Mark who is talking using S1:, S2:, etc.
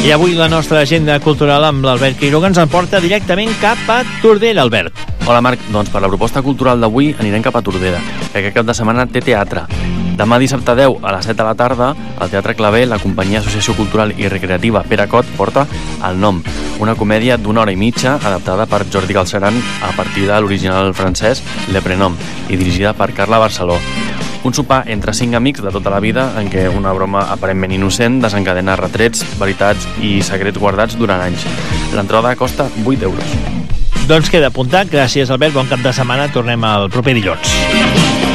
S1: I avui la nostra agenda cultural amb l'Albert Quiroga ens emporta directament cap a Tordera, Albert.
S2: Hola Marc, doncs per la proposta cultural d'avui anirem cap a Tordera, que aquest cap de setmana té teatre. Demà dissabte 10 a les 7 de la tarda, al Teatre Claver, la companyia Associació Cultural i Recreativa Pere Cot porta El nom, una comèdia d'una hora i mitja adaptada per Jordi Galceran a partir de l'original francès Le Prénom i dirigida per Carla Barceló. Un sopar entre 5 amics de tota la vida en què una broma aparentment innocent desencadena retrets, veritats i secrets guardats durant anys. L'entrada costa 8 euros.
S1: Doncs queda apuntat. Gràcies, Albert. Bon cap de setmana. Tornem el proper dilluns.